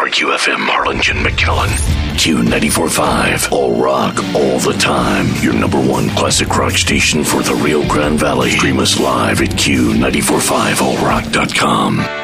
for QFM Harlingen McAllen. Q94.5, all rock, all the time. Your number one classic rock station for the Rio Grande Valley. Stream us live at Q945allrock.com.